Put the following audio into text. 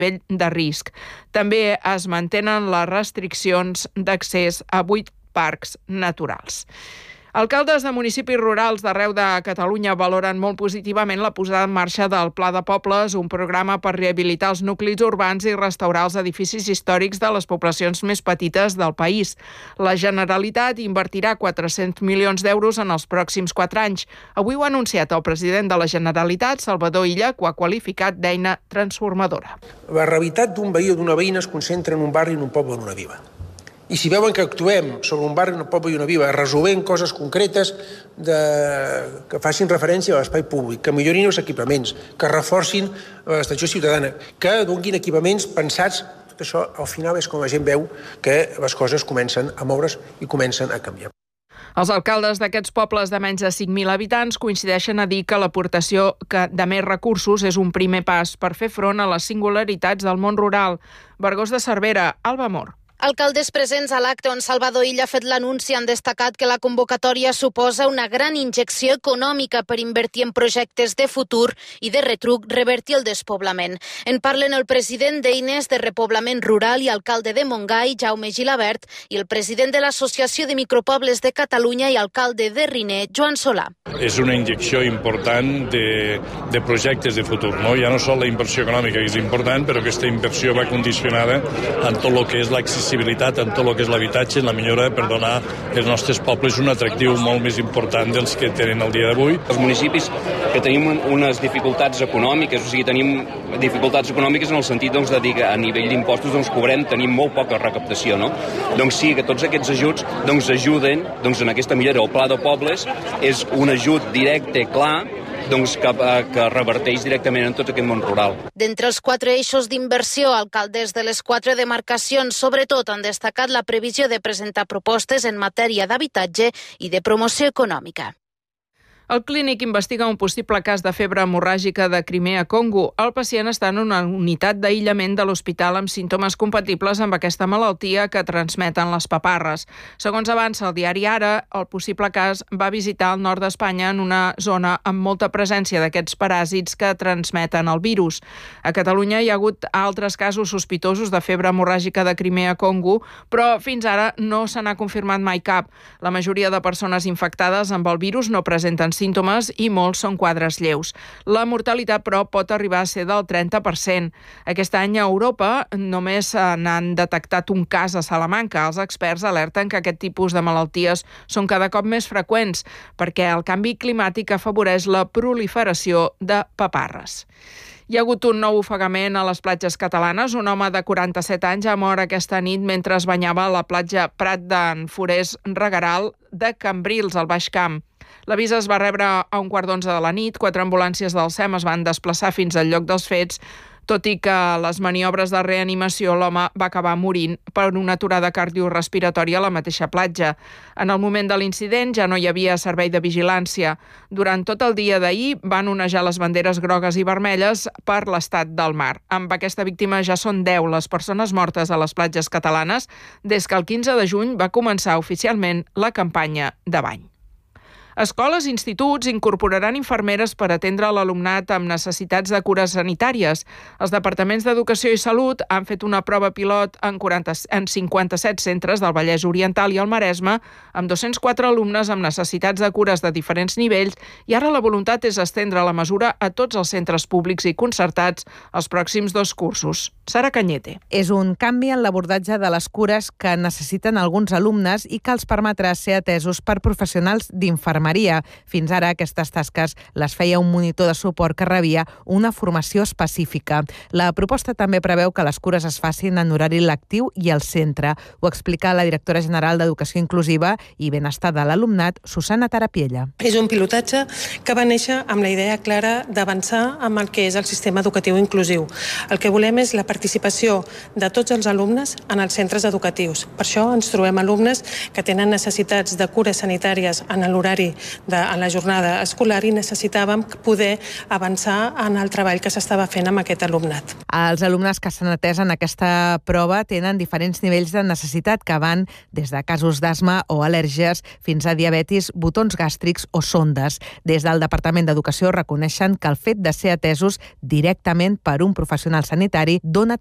nivell de risc. També es mantenen les restriccions d'accés a 8 parcs naturals. Alcaldes de municipis rurals d'arreu de Catalunya valoren molt positivament la posada en marxa del Pla de Pobles, un programa per rehabilitar els nuclis urbans i restaurar els edificis històrics de les poblacions més petites del país. La Generalitat invertirà 400 milions d'euros en els pròxims 4 anys. Avui ho ha anunciat el president de la Generalitat, Salvador Illa, que ho ha qualificat d'eina transformadora. La realitat d'un veí o d'una veïna es concentra en un barri, en un poble, en una vila. I si veuen que actuem sobre un barri, un poble i una vila, resolent coses concretes que facin referència a l'espai públic, que millorin els equipaments, que reforcin l'estació ciutadana, que donin equipaments pensats, tot això al final és com la gent veu que les coses comencen a moure's i comencen a canviar. Els alcaldes d'aquests pobles de menys de 5.000 habitants coincideixen a dir que l'aportació de més recursos és un primer pas per fer front a les singularitats del món rural. Vergós de Cervera, Alba Mor. Alcaldes presents a l'acte on Salvador Illa ha fet l'anunci han destacat que la convocatòria suposa una gran injecció econòmica per invertir en projectes de futur i de retruc revertir el despoblament. En parlen el president d'Eines de Repoblament Rural i alcalde de Montgai, Jaume Gilabert, i el president de l'Associació de Micropobles de Catalunya i alcalde de Riner, Joan Solà. És una injecció important de projectes de futur, no? Ja no sol la inversió econòmica, que és important, però aquesta inversió va condicionada en tot el que és l'accessibilitat, en tot el que és l'habitatge, en la millora per donar als nostres pobles un atractiu molt més important dels que tenen el dia d'avui. Els municipis que tenim unes dificultats econòmiques, o sigui, tenim dificultats econòmiques en el sentit de dir que a nivell d'impostos tenim molt poca recaptació, no? Doncs sí, que tots aquests ajuts ajuden en aquesta millora. El Pla de Pobles és un ajut directe, clar, que reverteix directament en tot aquest món rural. D'entre els 4 eixos d'inversió, alcaldes de les 4 demarcacions sobretot han destacat la previsió de presentar propostes en matèria d'habitatge i de promoció econòmica. El clínic investiga un possible cas de febre hemorràgica de Crimea-Congo. El pacient està en una unitat d'aïllament de l'hospital amb símptomes compatibles amb aquesta malaltia que transmeten les paparres. Segons avança el diari Ara, el possible cas va visitar el nord d'Espanya en una zona amb molta presència d'aquests paràsits que transmeten el virus. A Catalunya hi ha hagut altres casos sospitosos de febre hemorràgica de Crimea-Congo, però fins ara no se n'ha confirmat mai cap. La majoria de persones infectades amb el virus no presenten símptomes i molts són quadres lleus. La mortalitat, però, pot arribar a ser del 30%. Aquest any a Europa només n'han detectat un cas a Salamanca. Els experts alerten que aquest tipus de malalties són cada cop més freqüents perquè el canvi climàtic afavoreix la proliferació de paparres. Hi ha hagut un nou ofegament a les platges catalanes. Un home de 47 anys ha mort aquesta nit mentre es banyava a la platja Prat d'en Forès Regaral de Cambrils, al Baix Camp. L'avís es va rebre a 11:15 de la nit. 4 ambulàncies del SEM es van desplaçar fins al lloc dels fets, tot i que a les maniobres de reanimació l'home va acabar morint per una aturada cardiorrespiratòria a la mateixa platja. En el moment de l'incident ja no hi havia servei de vigilància. Durant tot el dia d'ahir van onejar les banderes grogues i vermelles per l'estat del mar. Amb aquesta víctima ja són 10 les persones mortes a les platges catalanes des que el 15 de juny va començar oficialment la campanya de bany. Escoles i instituts incorporaran infermeres per atendre l'alumnat amb necessitats de cures sanitàries. Els departaments d'Educació i Salut han fet una prova pilot en 57 centres del Vallès Oriental i el Maresme, amb 204 alumnes amb necessitats de cures de diferents nivells, i ara la voluntat és estendre la mesura a tots els centres públics i concertats els pròxims 2 cursos. Sara Cañete. És un canvi en l'abordatge de les cures que necessiten alguns alumnes i que els permetrà ser atesos per professionals d'infermeria. Fins ara aquestes tasques les feia un monitor de suport que rebia una formació específica. La proposta també preveu que les cures es facin en horari lectiu i al centre. Ho explica la directora general d'Educació Inclusiva i Benestar de l'Alumnat, Susana Tarapiella. És un pilotatge que va néixer amb la idea clara d'avançar amb el que és el sistema educatiu inclusiu. El que volem és la participació de tots els alumnes en els centres educatius. Per això ens trobem alumnes que tenen necessitats de cures sanitàries en l'horari l'horari en la jornada escolar i necessitàvem poder avançar en el treball que s'estava fent amb aquest alumnat. Els alumnes que s'han atès en aquesta prova tenen diferents nivells de necessitat que van des de casos d'asma o al·lèrgies fins a diabetis, botons gàstrics o sondes. Des del Departament d'Educació reconeixen que el fet de ser atesos directament per un professional sanitari dona